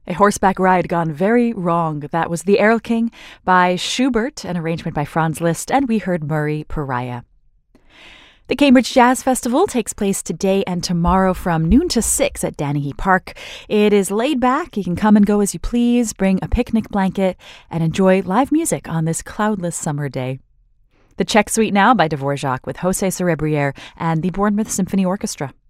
A horseback ride gone very wrong. That was The Erlking by Schubert, an arrangement by Franz Liszt, and we heard Murray Pariah. The Cambridge Jazz Festival takes place today and tomorrow from noon to 6 at Danahy Park. It is laid back. You can come and go as you please, bring a picnic blanket, and enjoy live music on this cloudless summer day. The Czech Suite now by Dvorak with José Cerebriere and the Bournemouth Symphony Orchestra.